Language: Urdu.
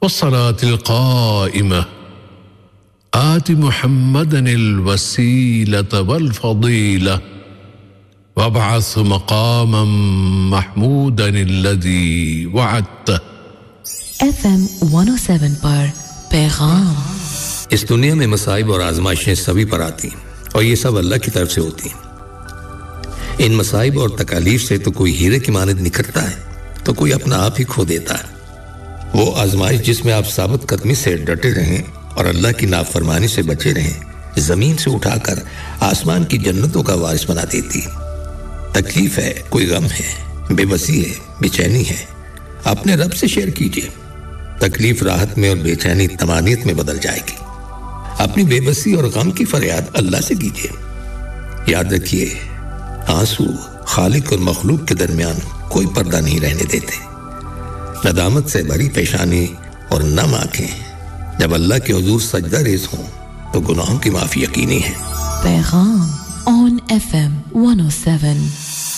والصلاة القائمة آت محمدا الوسيلة والفضيلة وابعث مقاما محمودا الذي وعدته. FM 107 پر پیغام. اس دنیا میں مصائب اور آزمائشیں سبھی پر آتی ہیں اور یہ سب اللہ کی طرف سے ہوتی ہیں. ان مصائب اور تکالیف سے تو کوئی ہیرے کی مانند نکھرتا ہے تو کوئی اپنا آپ ہی کھو دیتا ہے. وہ آزمائش جس میں آپ ثابت قدمی سے ڈٹے رہیں اور اللہ کی نافرمانی سے بچے رہیں زمین سے اٹھا کر آسمان کی جنتوں کا وارث بنا دیتی. تکلیف ہے، کوئی غم ہے، بے بسی ہے، بے چینی ہے، اپنے رب سے شیئر کیجیے. تکلیف راحت میں اور بے چینی طمانینت میں بدل جائے گی. اپنی بے بسی اور غم کی فریاد اللہ سے کیجیے. یاد رکھیے آنسو خالق اور مخلوق کے درمیان کوئی پردہ نہیں رہنے دیتے. ندامت سے بھری پیشانی اور نم آنکھیں جب اللہ کے حضور سجدہ ریز ہوں تو گناہوں کی معافی یقینی ہے. پیغام on FM 107.